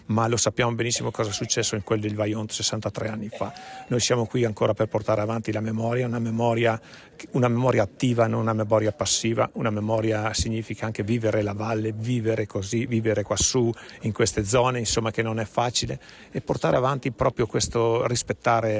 ma lo sappiamo benissimo cosa è successo in quel del Vajont 63 anni fa. Noi siamo qui ancora per portare avanti la memoria, una memoria attiva, non una memoria passiva. Una memoria significa anche vivere la valle, vivere così, vivere quassù in queste zone, insomma, che non è facile, e portare avanti proprio questo rispettare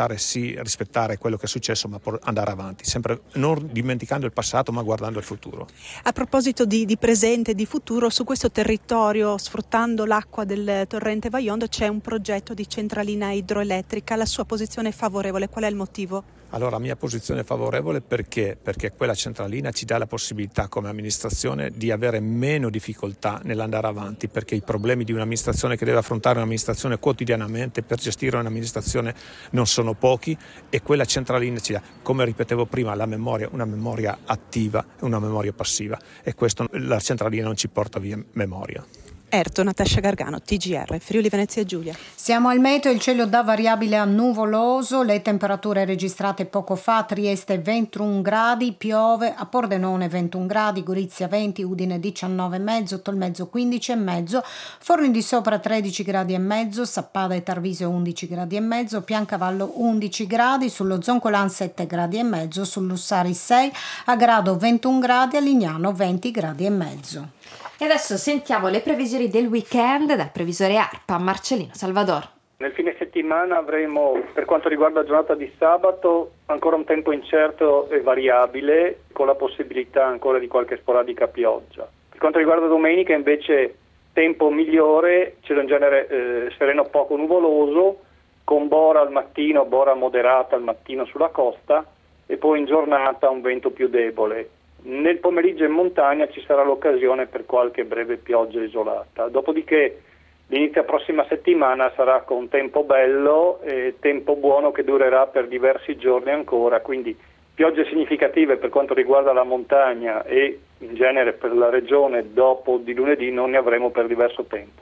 quello che è successo, ma andare avanti, sempre non dimenticando il passato ma guardando il futuro. A proposito di presente e di futuro, su questo territorio, sfruttando l'acqua del torrente Vajont, c'è un progetto di centralina idroelettrica. La sua posizione è favorevole, qual è il motivo? Allora, la mia posizione è favorevole perché quella centralina ci dà la possibilità come amministrazione di avere meno difficoltà nell'andare avanti, perché i problemi di un'amministrazione che deve affrontare un'amministrazione quotidianamente per gestire un'amministrazione non sono pochi, e quella centralina ci dà, come ripetevo prima, la memoria, una memoria attiva e una memoria passiva, e questo la centralina non ci porta via memoria. Natascia Gargano, TGR, Friuli Venezia Giulia. Siamo al meteo, il cielo da variabile a nuvoloso, le temperature registrate poco fa: Trieste 21 gradi, piove, a Pordenone 21 gradi, Gorizia 20, Udine 19,5, Tolmezzo 15,5, Forni di Sopra 13 gradi e mezzo, Sappada e Tarvisio 11 gradi e mezzo, Piancavallo 11 gradi, sullo Zoncolan 7 gradi e mezzo, sull'Ussari 6, a Grado 21 gradi, a Lignano 20 gradi e mezzo. E adesso sentiamo le previsioni del weekend dal previsore ARPA, Marcellino Salvador. Nel fine settimana avremo, per quanto riguarda la giornata di sabato, ancora un tempo incerto e variabile, con la possibilità ancora di qualche sporadica pioggia. Per quanto riguarda domenica invece tempo migliore, cielo in genere sereno poco nuvoloso, con bora al mattino, bora moderata al mattino sulla costa, e poi in giornata un vento più debole. Nel pomeriggio in montagna ci sarà l'occasione per qualche breve pioggia isolata. Dopodiché l'inizio prossima settimana sarà con tempo bello e tempo buono che durerà per diversi giorni ancora, quindi piogge significative per quanto riguarda la montagna e in genere per la regione dopo di lunedì non ne avremo per diverso tempo.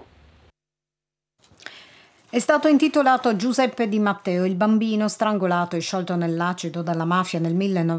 È stato intitolato Giuseppe Di Matteo, il bambino strangolato e sciolto nell'acido dalla mafia nel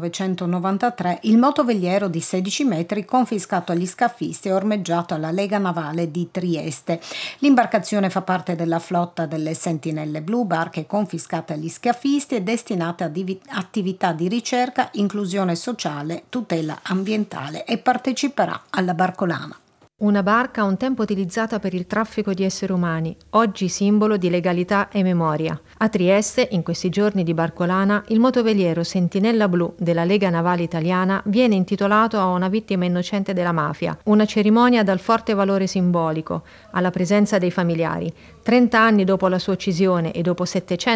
1993, il motoveliero di 16 metri confiscato agli scafisti e ormeggiato alla Lega Navale di Trieste. L'imbarcazione fa parte della flotta delle Sentinelle Blu, barche confiscate agli scafisti e destinate a attività di ricerca, inclusione sociale, tutela ambientale, e parteciperà alla Barcolana. Una barca un tempo utilizzata per il traffico di esseri umani, oggi simbolo di legalità e memoria. A Trieste, in questi giorni di Barcolana, il motoveliero Sentinella Blu della Lega Navale Italiana viene intitolato a una vittima innocente della mafia, una cerimonia dal forte valore simbolico, alla presenza dei familiari. 30 anni dopo la sua uccisione e dopo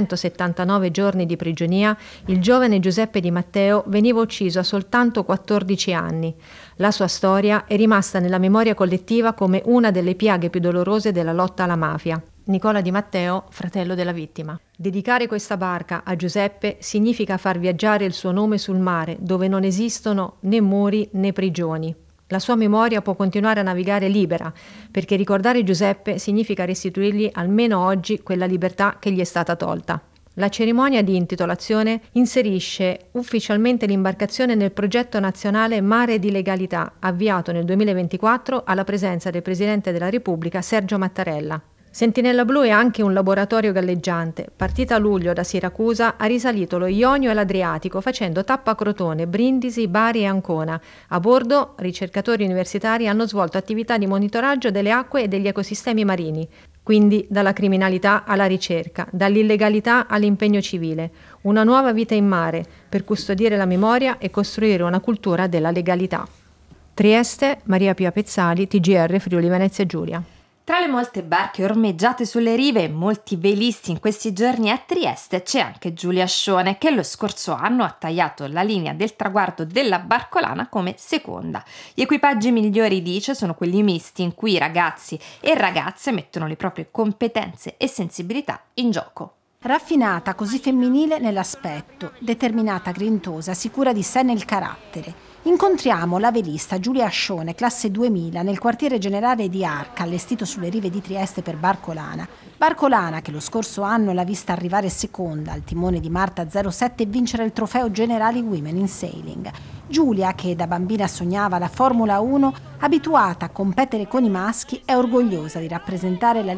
779 giorni di prigionia, il giovane Giuseppe Di Matteo veniva ucciso a soltanto 14 anni. La sua storia è rimasta nella memoria collettiva come una delle piaghe più dolorose della lotta alla mafia. Nicola Di Matteo, fratello della vittima. Dedicare questa barca a Giuseppe significa far viaggiare il suo nome sul mare, dove non esistono né muri né prigioni. La sua memoria può continuare a navigare libera, perché ricordare Giuseppe significa restituirgli almeno oggi quella libertà che gli è stata tolta. La cerimonia di intitolazione inserisce ufficialmente l'imbarcazione nel progetto nazionale Mare di Legalità, avviato nel 2024 alla presenza del Presidente della Repubblica Sergio Mattarella. Sentinella Blu è anche un laboratorio galleggiante. Partita a luglio da Siracusa, ha risalito lo Ionio e l'Adriatico facendo tappa a Crotone, Brindisi, Bari e Ancona. A bordo, ricercatori universitari hanno svolto attività di monitoraggio delle acque e degli ecosistemi marini. Quindi dalla criminalità alla ricerca, dall'illegalità all'impegno civile. Una nuova vita in mare per custodire la memoria e costruire una cultura della legalità. Trieste, Maria Pia Pezzali, TGR Friuli Venezia Giulia. Tra le molte barche ormeggiate sulle rive e molti velisti in questi giorni a Trieste c'è anche Giulia Scione, che lo scorso anno ha tagliato la linea del traguardo della Barcolana come seconda. Gli equipaggi migliori, dice, sono quelli misti in cui ragazzi e ragazze mettono le proprie competenze e sensibilità in gioco. Raffinata, così femminile nell'aspetto, determinata, grintosa, sicura di sé nel carattere. Incontriamo la velista Giulia Scione, classe 2000, nel quartiere generale di Arca, allestito sulle rive di Trieste per Barcolana. Barcolana che lo scorso anno l'ha vista arrivare seconda al timone di Marta 07 e vincere il trofeo Generali Women in Sailing. Giulia, che da bambina sognava la Formula 1, abituata a competere con i maschi, è orgogliosa di rappresentare la